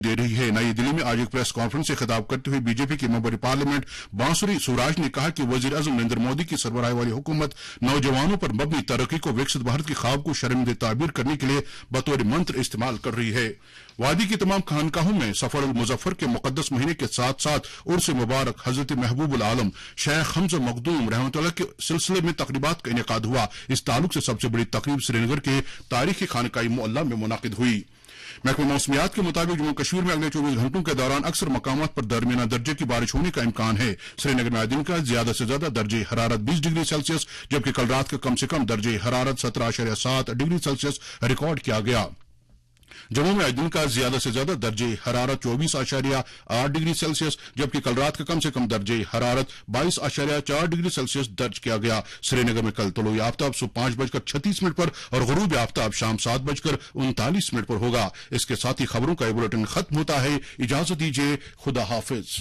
दे रही है। नई दिल्ली में आज एक प्रेस कॉन्फ्रेंस से खिताब करते हुए बीजेपी के मेंबर पार्लियामेंट बांसुरी सुराज ने कहा कि वजीर आजम नरेंद्र मोदी की सरबराही वाली हुकूमत नौजवानों पर मबनी तरक्की को विकसित भारत के ख्वाब को शर्मिंदा ताबीर करने के लिए बतौर मंत्र इस्तेमाल कर रही है। वादी की तमाम खानकाहों में सफर अल मुजफ्फर के मुकद्दस महीने के साथ साथ उर्स मुबारक हजरत महबूब आलम शेख हमजा मखदूम रहमतुल्लाह के सिलसिले में तकरीबात का इनेकाद हुआ। इस ताल्लुक से सबसे बड़ी तकरीब श्रीनगर के तारीखी खानकाई मोहल्ला में मुनाकिद हुई। महकमा मौसमियात के मुताबिक जम्मू कश्मीर में अगले 24 घंटों के दौरान अक्सर मकामात पर दरमियाना दर्जे की बारिश होने का इम्कान है। श्रीनगर में आज दिन का ज्यादा से ज्यादा दर्जे हरारत 20 डिग्री सेल्सियस जबकि कल रात का कम से कम दर्जे हरारत 17.7 डिग्री सेल्सियस रिकॉर्ड किया गया। जम्मू में आज दिन का ज्यादा से ज्यादा दर्जे हरारत 24.8 डिग्री सेल्सियस जबकि कल रात का कम से कम दर्जे हरारत 22.4 डिग्री सेल्सियस दर्ज किया गया। श्रीनगर में कल तुलूई आफ्ताब सुबह 5:36 पर और गुरूब आफ्ताब शाम 7:39 पर होगा। इसके साथ ही खबरों का बुलेटिन खत्म होता है। इजाजत दीजिए, खुदा हाफिज।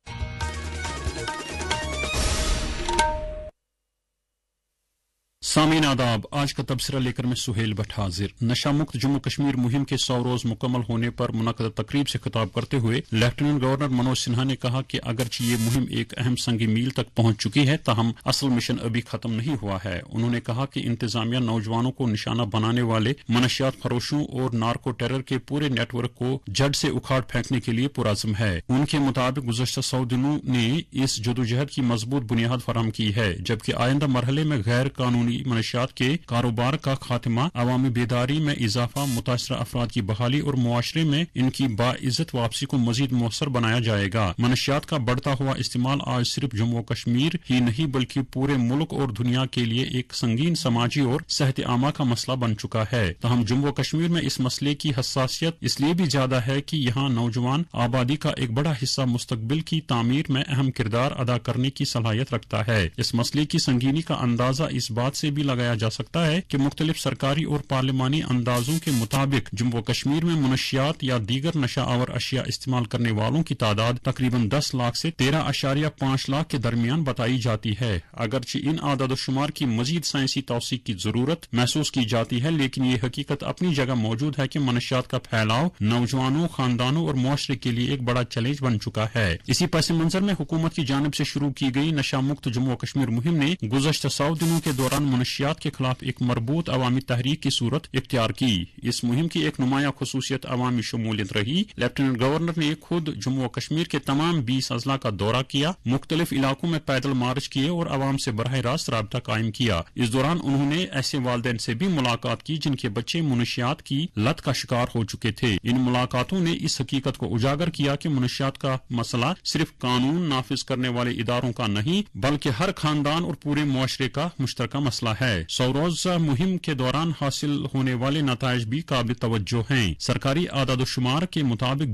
सामीन आदाब, आज का तबसरा लेकर मैं सुहेल भट्ट हाजिर। नशा मुक्त जम्मू कश्मीर मुहिम के 100 रोज मुकम्मल होने पर मुनक़्क़द तकरीब से खिताब करते हुए लेफ्टिनेंट गवर्नर मनोज सिन्हा ने कहा कि अगरचे ये मुहिम एक अहम संगी मील तक पहुंच चुकी है ताहम असल मिशन अभी खत्म नहीं हुआ है। उन्होंने कहा कि इंतजामिया नौजवानों को निशाना बनाने वाले मनशियात फरोशों और नार्को टेरर के पूरे नेटवर्क को जड़ से उखाड़ फेंकने के लिए पुरज़्म है। उनके मुताबिक गुज़श्ता 100 दिनों ने इस जदोजहद की मजबूत बुनियाद फराहम की है जबकि आइंदा मरहले में गैर कानूनी मनशियात के कारोबार का खात्मा, अवामी बेदारी में इजाफा, मुतासरा अफराद की बहाली और मुआशरे में इनकी बाइज्जत वापसी को मजीद मौसर बनाया जाएगा। मनशियात का बढ़ता हुआ इस्तेमाल आज सिर्फ जम्मू कश्मीर ही नहीं बल्कि पूरे मुल्क और दुनिया के लिए एक संगीन समाजी और सेहत आमा का मसला बन चुका है। तहम जम्मू कश्मीर में इस मसले की हसासियत इसलिए भी ज्यादा है कि यहाँ नौजवान आबादी का एक बड़ा हिस्सा मुस्तकबिल की तामीर में अहम किरदार अदा करने की सलाहियत रखता है। इस मसले की संगीनी का अंदाजा इस बात से भी लगाया जा सकता है कि मुख्तलिफ सरकारी और पार्लिमानी अंदाजों के मुताबिक जम्मू कश्मीर में मनशियात या दीगर नशा आवर अशिया इस्तेमाल करने वालों की तादाद तकरीबन 10 लाख से 13.5 लाख के दरमियान बताई जाती है। अगरचे इन आदाद शुमार की मजीद साइंसी तौसीक की जरूरत महसूस की जाती है लेकिन ये हकीकत अपनी जगह मौजूद है कि मनशियात का फैलाव नौजवानों, खानदानों और मुआशरे के लिए एक बड़ा चैलेंज बन चुका है। इसी पस मंजर में हुकूमत की जानिब से शुरू की गई नशा मुक्त जम्मू कश्मीर मुहिम ने गुज़श्ता 100 दिनों के दौरान मनशियात के खिलाफ एक मरबूत अवामी तहरीक की सूरत इख्तियार की। इस मुहिम की एक नुमाया खुसूसियत अवामी शमूलियत रही। लेफ्टिनेंट गवर्नर ने खुद जम्मू कश्मीर के तमाम 20 अजला का दौरा किया, मुख्तलिफ इलाकों में पैदल मार्च किए और अवाम से बराह रास्त राब्ता कायम किया। इस दौरान उन्होंने ऐसे वालिदैन से भी मुलाकात की जिनके बच्चे मनशियात की लत का शिकार हो चुके थे। इन मुलाकातों ने इस हकीकत को उजागर किया कि मनशियात का मसला सिर्फ कानून नाफिज करने वाले इदारों का नहीं बल्कि हर खानदान और पूरे मुआशरे का मुश्तरका मसला है। 100 रोज़ा मुहिम के दौरान हासिल होने वाले नताइज भी काबिल तवज्जो हैं। सरकारी आदाद शुमार के मुताबिक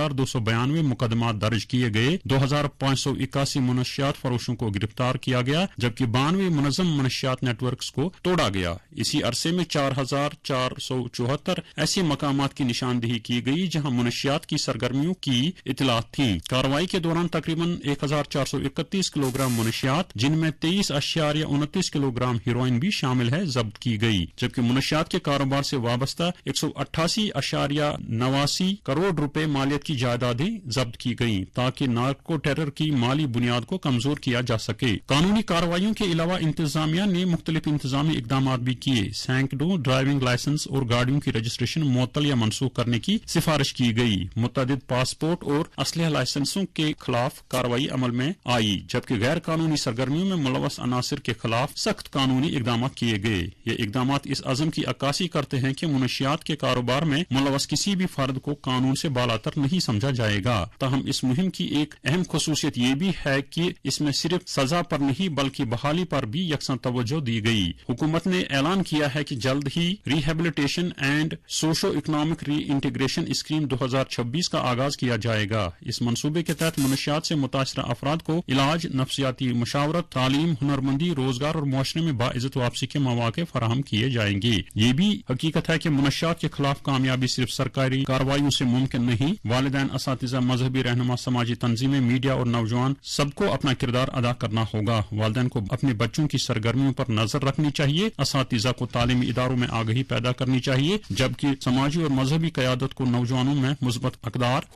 20,292 मुकदमा दर्ज किए गए, 2,581 मनशियात फरोशों को गिरफ्तार किया गया जबकि 92 मुनज़्ज़म मनशियात नेटवर्क को तोड़ा गया। इसी अरसे में 4,474 ऐसे मकामात की निशानदेही की गई जहां मनशियात की सरगर्मियों की इतलात थी। कार्रवाई के दौरान तकरीबन 1,431 किलोग्राम मनशियात जिनमें 23.29 किलोग्राम हीरोइन भी शामिल है जब्त की गई जबकि मनशियात के कारोबार से वाबस्ता 188.89 करोड़ रुपए मालियत की जायदादें जब्त की गईं ताकि नार्को टेरर की माली बुनियाद को कमजोर किया जा सके। कानूनी कार्रवाइयों के अलावा इंतजामिया ने मुख्तलिफ इंतजामी इकदाम भी किए। सैकड़ों ड्राइविंग लाइसेंस और गाड़ियों की रजिस्ट्रेशन मुअत्तल या मनसूख करने की सिफारिश की गई। मुतअद्दिद पासपोर्ट और असलहा लाइसेंसों के खिलाफ कार्रवाई अमल में आई जबकि गैर कानूनी सरगर्मियों में मुलव्वस अनासिर के खिलाफ सख्त कानूनी इकदाम किए गए। ये इकदाम इस अज़म की अक्कासी करते हैं कि मनशियात के कारोबार में मुलव्वस किसी भी फर्द को कानून से बालातर नहीं समझा जाएगा। ताहम इस मुहिम की एक अहम खुसूसियत ये भी है कि इसमें सिर्फ सजा पर नहीं बल्कि बहाली पर भी यकसा तवज्जो दी गई। हुकूमत ने ऐलान किया है कि जल्द ही रिहेबिलिटेशन एंड सोशो इकनॉमिक री इंटीग्रेशन स्कीम 2026 का आगाज किया जाएगा। इस मनसूबे के तहत मनशियात से मुतासरा अफराद को इलाज, नफ्सियाती मुशावरत, तालीम, हुनरमंदी, रोजगार और मुआशरे में बाइज्जत वापसी के मौके फराहम किए जाएंगे। ये भी हकीकत है कि मनशियात के खिलाफ कामयाबी सिर्फ सरकारी कार्रवाइयों से मुमकिन नहीं, वालिदैन, असातिज़ा, मजहबी रहनुमा, समाजी तंजीमें, मीडिया और नौजवान सबको अपना किरदार अदा करना होगा। वालिदैन को अपने बच्चों की सरगर्मियों पर नजर रखनी चाहिए, असातिज़ा को तालीमी इदारों में आगही पैदा करनी चाहिए जबकि समाजी और मजहबी क़यादत को नौजवानों में मुस्बत अक़दार